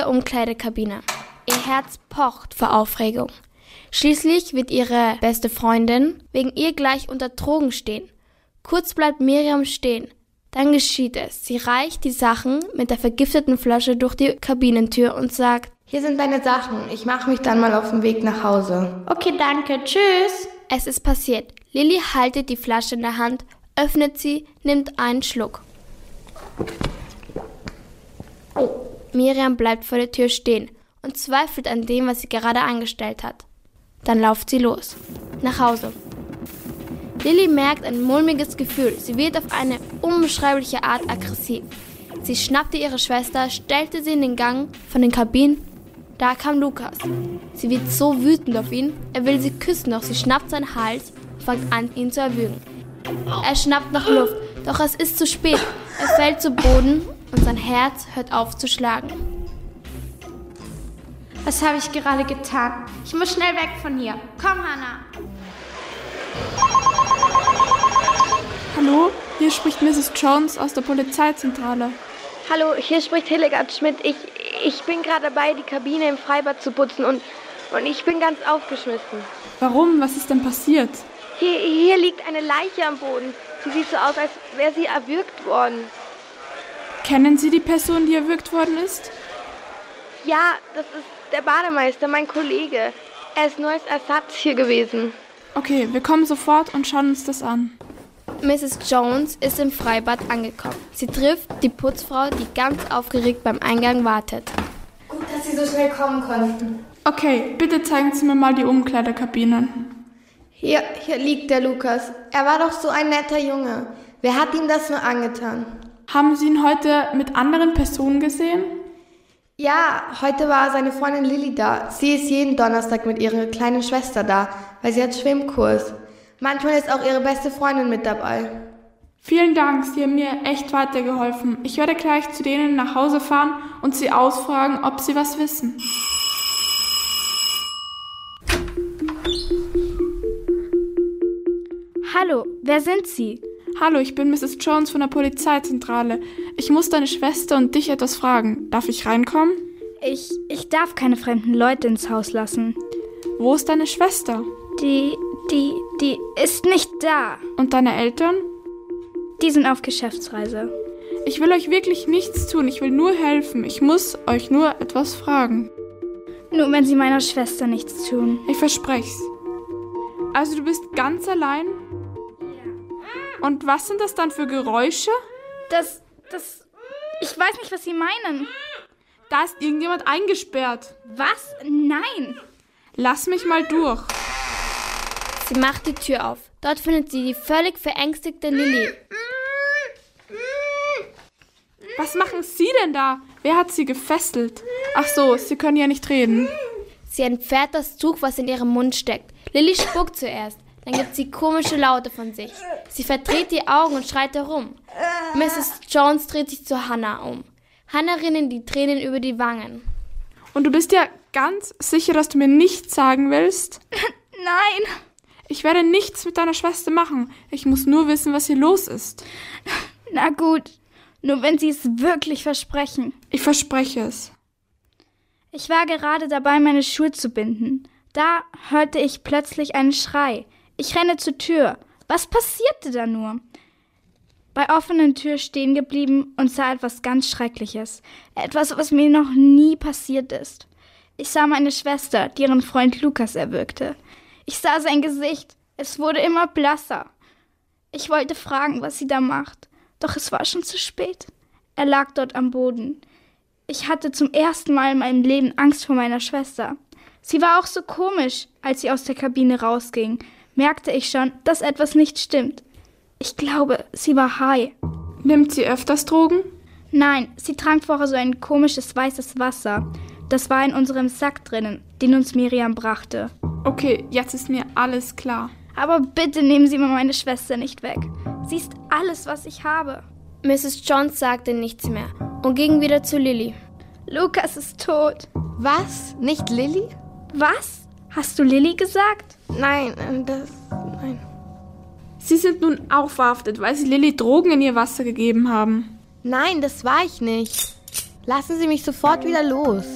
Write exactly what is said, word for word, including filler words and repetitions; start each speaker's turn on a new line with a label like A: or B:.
A: der Umkleidekabine. Ihr Herz pocht vor Aufregung. Schließlich wird ihre beste Freundin wegen ihr gleich unter Drogen stehen. Kurz bleibt Miriam stehen. Dann geschieht es. Sie reicht die Sachen mit der vergifteten Flasche durch die Kabinentür und sagt:
B: Hier sind deine Sachen. Ich mache mich dann mal auf den Weg nach Hause.
C: Okay, danke. Tschüss.
A: Es ist passiert. Lilly haltet die Flasche in der Hand, öffnet sie, nimmt einen Schluck. Oh. Miriam bleibt vor der Tür stehen und zweifelt an dem, was sie gerade angestellt hat. Dann lauft sie los. Nach Hause. Lilly merkt ein mulmiges Gefühl. Sie wird auf eine unbeschreibliche Art aggressiv. Sie schnappte ihre Schwester, stellte sie in den Gang von den Kabinen. Da kam Lukas. Sie wird so wütend auf ihn. Er will sie küssen, doch sie schnappt seinen Hals und fängt an, ihn zu erwürgen. Er schnappt nach Luft, doch es ist zu spät. Er fällt zu Boden und sein Herz hört auf zu schlagen.
C: Was habe ich gerade getan? Ich muss schnell weg von hier. Komm, Hannah.
D: Hallo, hier spricht Misses Jones aus der Polizeizentrale.
B: Hallo, hier spricht Hildegard Schmidt. Ich, ich bin gerade dabei, die Kabine im Freibad zu putzen und, und ich bin ganz aufgeschmissen.
D: Warum? Was ist denn passiert?
B: Hier, hier liegt eine Leiche am Boden. Sie sieht so aus, als wäre sie erwürgt worden.
D: Kennen Sie die Person, die erwürgt worden ist?
B: Ja, das ist der Bademeister, mein Kollege. Er ist nur als Ersatz hier gewesen.
D: Okay, wir kommen sofort und schauen uns das an.
A: Misses Jones ist im Freibad angekommen. Sie trifft die Putzfrau, die ganz aufgeregt beim Eingang wartet.
B: Gut, dass Sie so schnell kommen konnten.
D: Okay, bitte zeigen Sie mir mal die Umkleidekabinen.
B: Hier, hier liegt der Lukas. Er war doch so ein netter Junge. Wer hat ihm das nur angetan?
D: Haben Sie ihn heute mit anderen Personen gesehen?
B: Ja, heute war seine Freundin Lilly da. Sie ist jeden Donnerstag mit ihrer kleinen Schwester da, weil sie hat Schwimmkurs. Manchmal ist auch ihre beste Freundin mit dabei.
D: Vielen Dank, Sie haben mir echt weitergeholfen. Ich werde gleich zu denen nach Hause fahren und sie ausfragen, ob sie was wissen.
E: Hallo, wer sind Sie?
D: Hallo, ich bin Misses Jones von der Polizeizentrale. Ich muss deine Schwester und dich etwas fragen. Darf ich reinkommen?
E: Ich, ich darf keine fremden Leute ins Haus lassen.
D: Wo ist deine Schwester?
E: Die, die, die ist nicht da.
D: Und deine Eltern?
E: Die sind auf Geschäftsreise.
D: Ich will euch wirklich nichts tun. Ich will nur helfen. Ich muss euch nur etwas fragen.
E: Nur wenn Sie meiner Schwester nichts tun.
D: Ich versprech's. Also du bist ganz allein? Und was sind das dann für Geräusche?
E: Das, das, ich weiß nicht, was Sie meinen.
D: Da ist irgendjemand eingesperrt.
E: Was? Nein.
D: Lass mich mal durch.
A: Sie macht die Tür auf. Dort findet sie die völlig verängstigte Lilly.
D: Was machen Sie denn da? Wer hat Sie gefesselt? Ach so, Sie können ja nicht reden.
A: Sie entfernt das Tuch, was in ihrem Mund steckt. Lilly spuckt zuerst. Dann gibt sie komische Laute von sich. Sie verdreht die Augen und schreit herum. Misses Jones dreht sich zu Hannah um. Hannah rinnen die Tränen über die Wangen.
D: Und du bist ja ganz sicher, dass du mir nichts sagen willst?
E: Nein.
D: Ich werde nichts mit deiner Schwester machen. Ich muss nur wissen, was hier los ist.
E: Na gut, nur wenn Sie es wirklich versprechen.
D: Ich verspreche es.
E: Ich war gerade dabei, meine Schuhe zu binden. Da hörte ich plötzlich einen Schrei. Ich renne zur Tür. Was passierte da nur? Bei offenen Tür stehen geblieben und sah etwas ganz Schreckliches. Etwas, was mir noch nie passiert ist. Ich sah meine Schwester, die ihren Freund Lukas erwürgte. Ich sah sein Gesicht. Es wurde immer blasser. Ich wollte fragen, was sie da macht. Doch es war schon zu spät. Er lag dort am Boden. Ich hatte zum ersten Mal in meinem Leben Angst vor meiner Schwester. Sie war auch so komisch. Als sie aus der Kabine rausging, merkte ich schon, dass etwas nicht stimmt. Ich glaube, sie war high.
D: Nimmt sie öfters Drogen?
E: Nein, sie trank vorher so ein komisches weißes Wasser. Das war in unserem Sack drinnen, den uns Miriam brachte.
D: Okay, jetzt ist mir alles klar.
E: Aber bitte nehmen Sie mir meine Schwester nicht weg. Sie ist alles, was ich habe.
A: Misses Jones sagte nichts mehr und ging wieder zu Lilly.
E: Lukas ist tot.
B: Was? Nicht Lilly?
E: Was? Hast du Lilly gesagt?
B: Nein, das... nein.
D: Sie sind nun auch verhaftet, weil Sie Lilly Drogen in ihr Wasser gegeben haben.
B: Nein, das war ich nicht. Lassen Sie mich sofort wieder los.